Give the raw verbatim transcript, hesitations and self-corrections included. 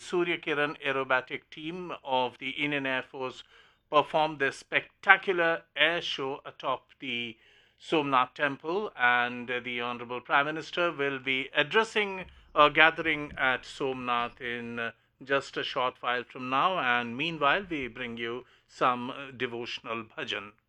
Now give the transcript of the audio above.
Surya Kiran aerobatic team of the Indian Air Force performed their spectacular air show atop the Somnath temple, and the Honorable Prime Minister will be addressing a gathering at Somnath in uh, just a short while from now. And meanwhile, we bring you some uh, devotional bhajan.